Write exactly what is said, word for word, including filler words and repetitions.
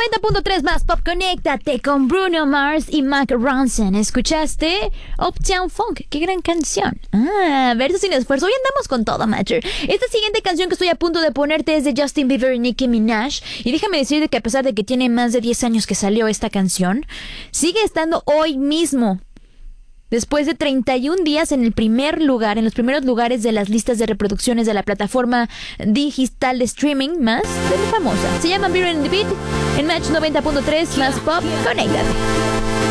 noventa punto tres más Pop, conéctate con Bruno Mars y Mark Ronson. ¿Escuchaste? Uptown Funk, qué gran canción. Ah, verso sin esfuerzo. Hoy andamos con todo, Matcher. Esta siguiente canción que estoy a punto de ponerte es de Justin Bieber y Nicki Minaj. Y déjame decirte que a pesar de que tiene más de diez años que salió esta canción, sigue estando hoy mismo, después de treinta y un días, en el primer lugar, en los primeros lugares de las listas de reproducciones de la plataforma digital de streaming más famosa. Se llama Beer and the Beat en Match noventa punto tres más Pop. Conéctate.